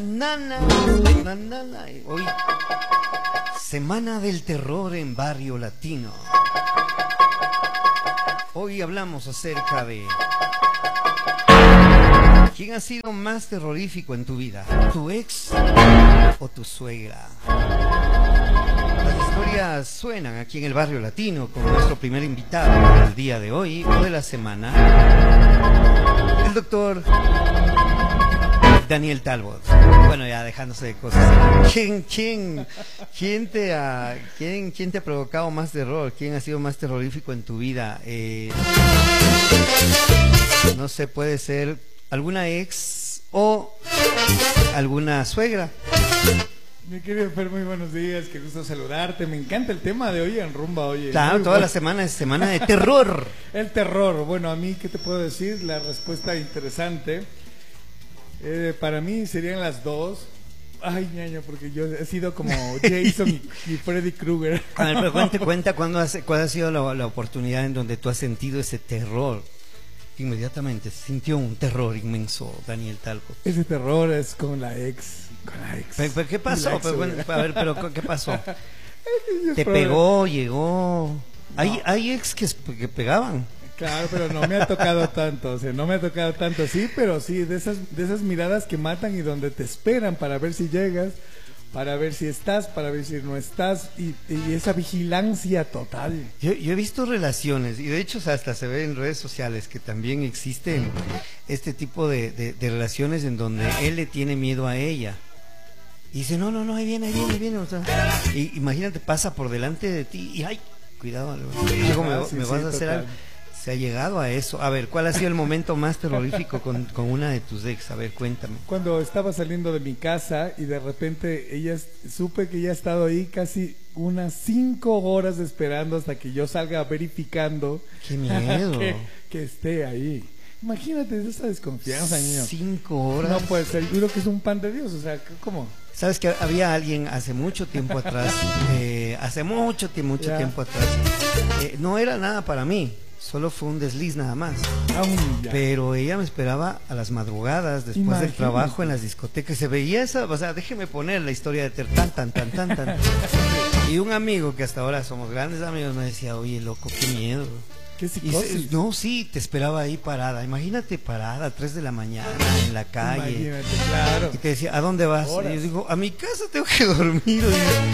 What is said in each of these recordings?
Hoy, Semana del Terror en Barrio Latino. Hoy hablamos acerca de ¿quién ha sido más terrorífico en tu vida? ¿Tu ex o tu suegra? Las historias suenan aquí en el Barrio Latino con nuestro primer invitado del día de hoy o de la semana, el doctor Daniel Talbot. Bueno, ya dejándose de cosas. ¿Quién te ha provocado más terror? ¿Quién ha sido más terrorífico en tu vida? No sé, puede ser alguna ex o alguna suegra. Mi querido Fer, muy buenos días, qué gusto saludarte. Me encanta el tema de hoy en Rumba. Oye, claro, toda la semana es semana de terror. El terror, bueno, a mí, ¿qué te puedo decir? La respuesta interesante. Para mí serían las dos. Ay, ñaño, porque yo he sido como Jason y Freddy Krueger. A ver, pero cuenta cuál ha sido la oportunidad en donde tú has sentido ese terror. Inmediatamente sintió un terror inmenso, Daniel Talbot. Ese terror es con la ex. ¿Pero qué pasó? Pero ¿qué pasó? ¿Te pegó? ¿Llegó? No. Hay ex que pegaban. Claro, pero no me ha tocado tanto, sí, pero sí, de esas miradas que matan y donde te esperan para ver si llegas, para ver si estás, para ver si no estás, y esa vigilancia total. Yo he visto relaciones, y de hecho hasta se ve en redes sociales que también existen este tipo de relaciones en donde él le tiene miedo a ella. Y dice, no, ahí viene. O sea, y imagínate, pasa por delante de ti y ¡ay! Cuidado, me vas a hacer algo. Se ha llegado a eso. A ver, ¿cuál ha sido el momento más terrorífico con una de tus ex? A ver, cuéntame. Cuando estaba saliendo de mi casa y de repente supe que ella ha estado ahí casi unas 5 horas esperando hasta que yo salga verificando. ¡Qué miedo! que esté ahí. Imagínate esa desconfianza, niño. 5 horas. No puede ser. Yo creo que es un pan de Dios. O sea, ¿cómo? Sabes que había alguien hace mucho tiempo atrás, tiempo atrás, no era nada para mí. Solo fue un desliz nada más. Pero ella me esperaba a las madrugadas, después del trabajo en las discotecas. Se veía esa, o sea, déjeme poner la historia de tan. Y un amigo que hasta ahora somos grandes amigos me decía, oye, loco, qué miedo. ¿Qué psicosis? No, sí, te esperaba ahí parada. Imagínate parada a 3 de la mañana en la calle. Imagínate, claro. Y te decía, ¿a dónde vas? Horas. Y yo digo, a mi casa tengo que dormir.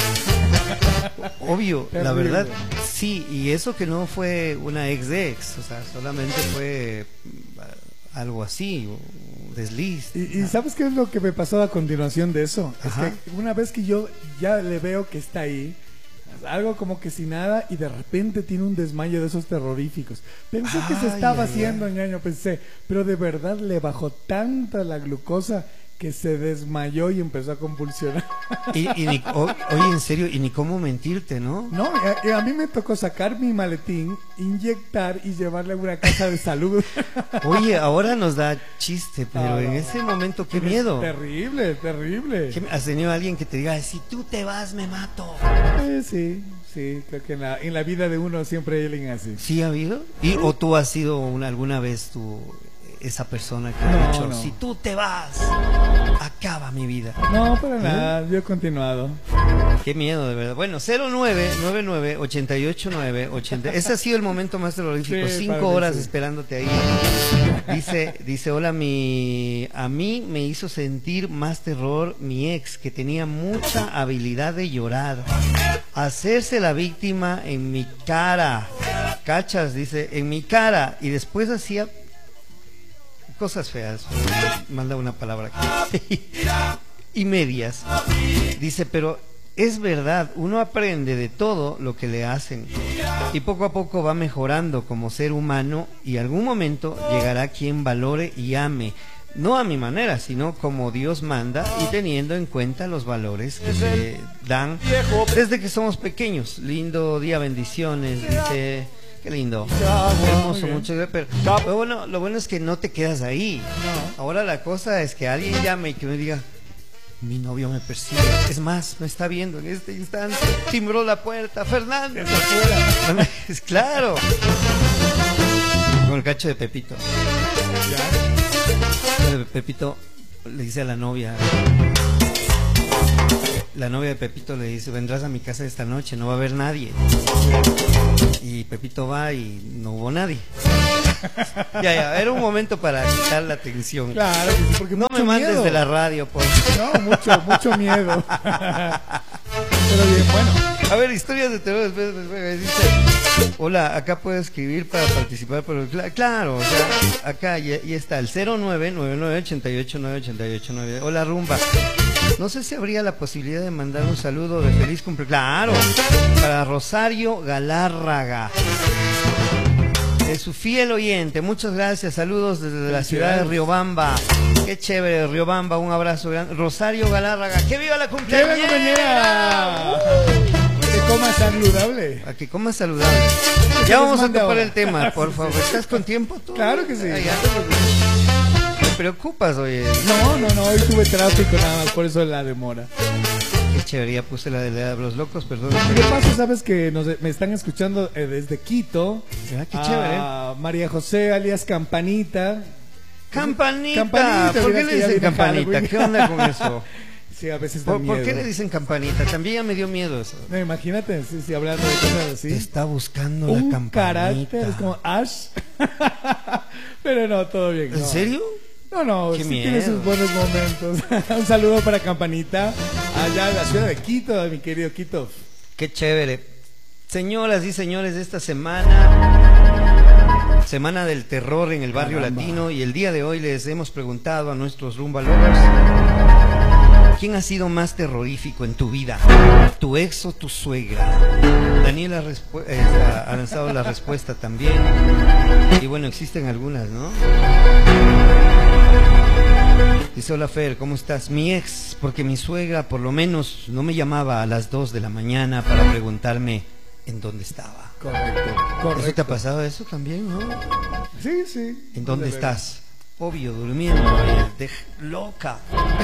Obvio, terrible. La verdad, sí, y eso que no fue una ex, o sea, solamente fue algo así, un desliz. ¿Y sabes qué es lo que me pasó a continuación de eso? Ajá. Es que una vez que yo ya le veo que está ahí, algo como que sin nada, y de repente tiene un desmayo de esos terroríficos. Pensé que se estaba haciendo, ñaño, pero de verdad le bajó tanta la glucosa que se desmayó y empezó a convulsionar. Oye, en serio, y ni cómo mentirte, ¿no? No, a mí me tocó sacar mi maletín, inyectar y llevarle a una casa de salud. Oye, ahora nos da chiste, pero en ese momento, qué miedo. Terrible. ¿Has tenido a alguien que te diga, si tú te vas, me mato? Sí, creo que en la vida de uno siempre hay alguien así. ¿Sí ha habido? ¿O tú has sido alguna vez esa persona que ha dicho, si tú te vas, acaba mi vida? No, para nada, yo he continuado. Qué miedo, de verdad. Bueno, 0999-889-80. Ese ha sido el momento más terrorífico. 5 horas esperándote ahí. Dice, hola, a mí me hizo sentir más terror mi ex, que tenía mucha habilidad de llorar, hacerse la víctima en mi cara. Cachas, dice, en mi cara, y después hacía cosas feas, manda una palabra aquí, y medias. Dice, pero es verdad, uno aprende de todo lo que le hacen y poco a poco va mejorando como ser humano, y algún momento llegará quien valore y ame, no a mi manera, sino como Dios manda, y teniendo en cuenta los valores que se dan desde que somos pequeños. Lindo día, bendiciones, dice. Qué lindo, hermoso, mucho. Pero bueno, lo bueno es que no te quedas ahí. No. Ahora la cosa es que alguien llame y que me diga, mi novio me persigue. Es más, me está viendo en este instante. Timbró la puerta, Fernando. Es claro. Con el cacho de Pepito. ¿Ya? Pepito le dice a la novia, la novia de Pepito le dice, vendrás a mi casa esta noche, no va a haber nadie. Y Pepito va y no hubo nadie. Ya, era un momento para quitar la tensión. Claro, porque no me mandes miedo de la radio, por favor. No, mucho miedo. Pero bien, bueno. A ver, historias de terror. Dice, hola, acá puedo escribir para participar, pero claro, o sea, acá ya está el 0999889889. Hola, Rumba. No sé si habría la posibilidad de mandar un saludo de feliz cumpleaños. Claro, para Rosario Galárraga, de su fiel oyente. Muchas gracias, saludos desde la ciudad de Riobamba. Qué chévere, Riobamba, un abrazo grande. Rosario Galárraga, ¡que viva la cumpleañera! Que coma saludable. A que coma saludable. Ya vamos a topar el tema, por favor. ¿Estás con tiempo tú? Claro que sí. ¿Te preocupas, oye? No, hoy tuve tráfico nada más, por eso la demora. Qué chévere, ya puse la de los locos, perdón. ¿Qué pasa? Sabes que me están escuchando desde Quito. Qué chévere. María José, alias Campanita. Campanita. ¿Por qué le dicen Campanita? ¿Qué onda con eso? Sí, a veces da miedo. ¿Por qué le dicen Campanita? También ya me dio miedo eso. No, imagínate, sí, hablando de cosas así. Te está buscando la campanita. Un carácter, es como Ash. Pero no, todo bien. ¿En serio? No, sí tiene sus buenos momentos. Un saludo para Campanita, allá en la ciudad de Quito, mi querido Quito. Qué chévere. Señoras y señores, esta semana del terror en el barrio latino, y el día de hoy les hemos preguntado a nuestros Rumba Lovers, ¿quién ha sido más terrorífico en tu vida? ¿Tu ex o tu suegra? Daniel ha lanzado la respuesta también. Y bueno, existen algunas, ¿no? Dice, hola Fer, ¿cómo estás? Mi ex, porque mi suegra por lo menos no me llamaba a las 2 de la mañana para preguntarme en dónde estaba. Correcto. ¿Eso te ha pasado eso también, no? Sí. ¿En dónde estás? Obvio, durmiendo, loca.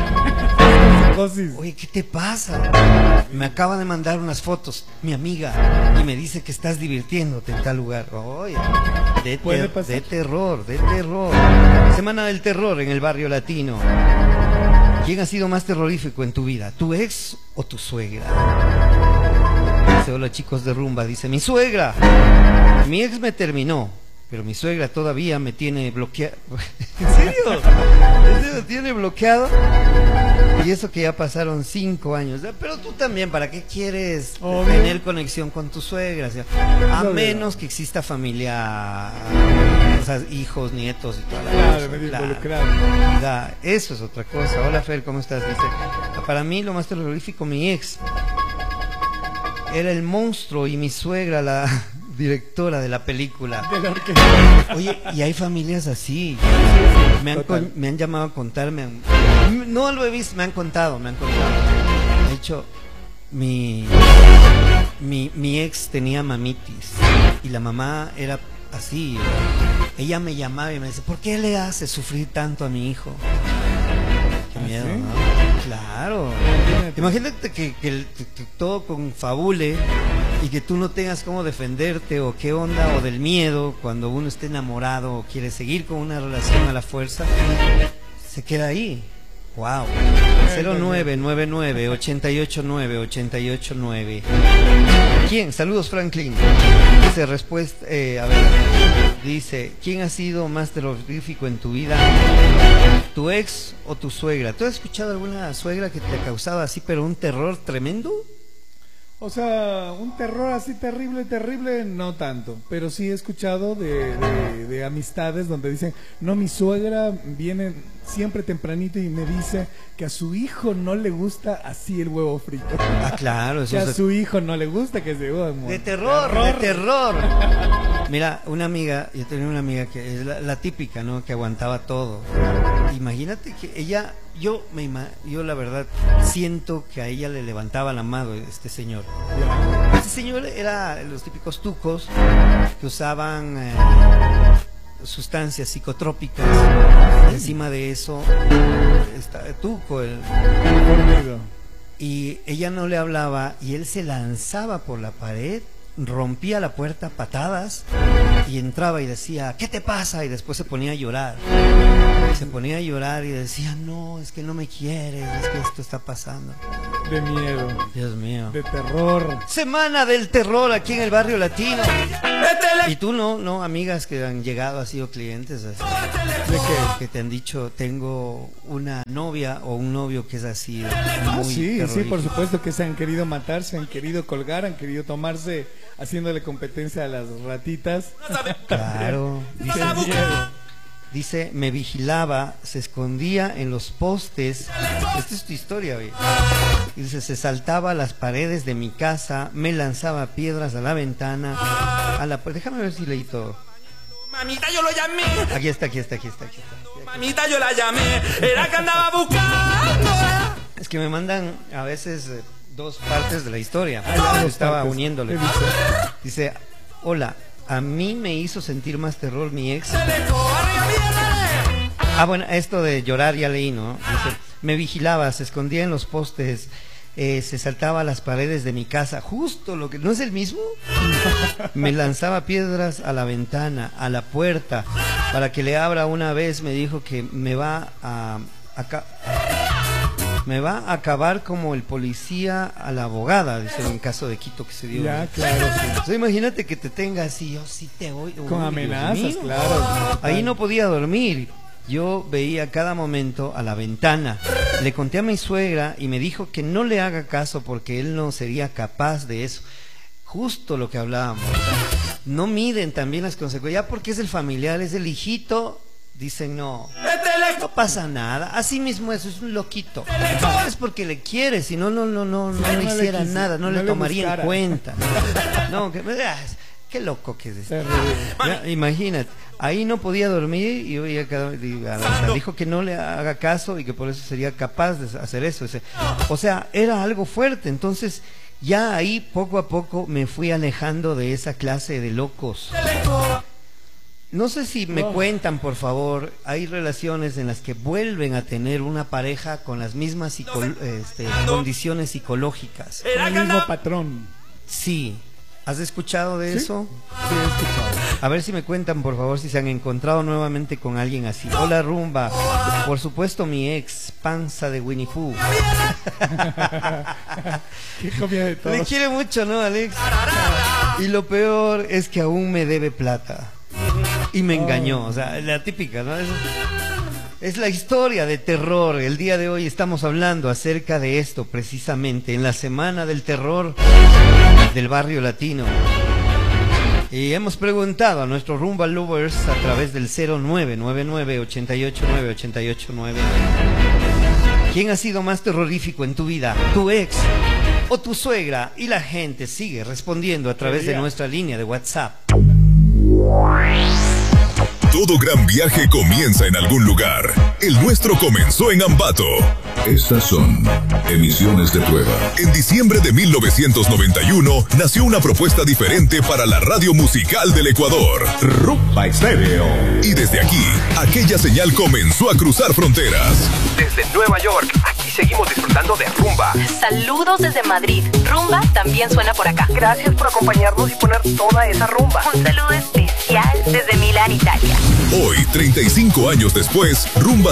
Oye, ¿qué te pasa? Me acaba de mandar unas fotos mi amiga y me dice que estás divirtiéndote en tal lugar. Oye, de terror. Semana del terror en el barrio latino. ¿Quién ha sido más terrorífico en tu vida? ¿Tu ex o tu suegra? Dice, hola chicos de Rumba, dice, mi suegra. Mi ex me terminó, pero mi suegra todavía me tiene bloqueado. ¿En serio? ¿En serio tiene bloqueado? Y eso que ya pasaron 5 años. Pero tú también, ¿para qué quieres tener conexión con tu suegra? O sea, a menos que exista familia, o sea, hijos, nietos y toda la cosa. Eso es otra cosa. Hola Fer, ¿cómo estás? Dice, para mí lo más terrorífico, mi ex era el monstruo y mi suegra la directora de la película. Oye, y hay familias así. Me han llamado a contarme. No lo he visto, me han contado. De hecho, mi ex tenía mamitis y la mamá era así. Ella me llamaba y me dice, ¿por qué le hace sufrir tanto a mi hijo? Qué miedo, ¿sí? ¿No? Claro. Imagínate que todo confabule y que tú no tengas cómo defenderte o qué onda, o del miedo cuando uno esté enamorado o quiere seguir con una relación a la fuerza, se queda ahí. Wow. 0999-889-889. ¿Quién? Saludos, Franklin. Dice respuesta, dice, ¿quién ha sido más terrorífico en tu vida? ¿Tu ex o tu suegra? ¿Tú has escuchado alguna suegra que te causaba así, pero un terror tremendo? O sea, un terror así terrible, no tanto. Pero sí he escuchado de amistades donde dicen, no, mi suegra viene siempre tempranito y me dice que a su hijo no le gusta así el huevo frito. Ah, claro. Eso que a su hijo no le gusta que se huevo. De terror. Mira, yo tenía una amiga que es la típica, ¿no? Que aguantaba todo. Imagínate que ella, yo la verdad siento que a ella le levantaba la mano este señor. Este señor era los típicos tucos que usaban sustancias psicotrópicas. Encima de eso tuco y ella no le hablaba y él se lanzaba por la pared, rompía la puerta a patadas y entraba y decía, ¿qué te pasa? Y después se ponía a llorar. Y decía, no, es que no me quieres, es que esto está pasando. De miedo. Dios mío. De terror. Semana del terror aquí en el barrio latino. Y tú no, amigas que han llegado, han sido clientes así. ¿De qué? Que te han dicho, tengo una novia o un novio que es así. Muy Sí, terrorífico. por supuesto que se han querido matar, se han querido colgar, han querido tomarse, haciéndole competencia a las ratitas. Claro. Dice, me vigilaba, se escondía en los postes. Esta es tu historia, güey. Dice, se saltaba a las paredes de mi casa, me lanzaba piedras a la ventana, a la puerta. Déjame ver si leí todo. Mamita, yo lo llamé. Aquí está. Mamita, yo la llamé. Era que andaba buscando. Es que me mandan a veces dos partes de la historia. Yo Estaba uniéndole. Dice, hola, a mí me hizo sentir más terror mi ex. Bueno, esto de llorar ya leí, ¿no? Dice, me vigilaba, se escondía en los postes, se saltaba a las paredes de mi casa, justo lo que... ¿No es el mismo? Me lanzaba piedras a la ventana, a la puerta, para que le abra una vez. Me dijo que me va a acabar como el policía a la abogada, dice, en caso de Quito que se dio. Ya, claro. Sí. O sea, imagínate que te tenga así, yo sí te voy. Con amenazas, claro. Ahí no podía dormir. Yo veía cada momento a la ventana. Le conté a mi suegra y me dijo que no le haga caso porque él no sería capaz de eso. Justo lo que hablábamos. No miden también las consecuencias. Ya porque es el familiar, es el hijito, dicen no pasa nada. Así mismo eso es un loquito. Es porque le quiere, si no le hiciera nada, no le tomaría en cuenta. No, qué loco que es esto. Ya, imagínate, ahí no podía dormir y oía dijo que no le haga caso y que por eso sería capaz de hacer eso. O sea, era algo fuerte. Entonces, ya ahí poco a poco me fui alejando de esa clase de locos. No sé si me cuentan, por favor, hay relaciones en las que vuelven a tener una pareja con las mismas condiciones psicológicas. El mismo patrón. Sí. ¿Has escuchado de eso? Sí, he escuchado. A ver si me cuentan, por favor, si se han encontrado nuevamente con alguien así. Hola, Rumba. Por supuesto, mi ex, panza de Winnie Pooh. Hijo mío de todos. Le quiere mucho, ¿no, Alex? Y lo peor es que aún me debe plata. Y me engañó, o sea, la típica, ¿no? Es la historia de terror. El día de hoy estamos hablando acerca de esto precisamente en la Semana del Terror del Barrio Latino. Y hemos preguntado a nuestros Rumba Lovers a través del 0999-889-889 ¿quién ha sido más terrorífico en tu vida? ¿Tu ex o tu suegra? Y la gente sigue respondiendo a través de nuestra línea de WhatsApp. Todo gran viaje comienza en algún lugar. El nuestro comenzó en Ambato. Estas son emisiones de prueba. En diciembre de 1991 nació una propuesta diferente para la radio musical del Ecuador. Rumba Estéreo. Y desde aquí, aquella señal comenzó a cruzar fronteras. Desde Nueva York, aquí seguimos disfrutando de Rumba. Saludos desde Madrid. Rumba también suena por acá. Gracias por acompañarnos y poner toda esa rumba. Un saludo especial desde Milán, Italia. Hoy, 35 años después, Rumba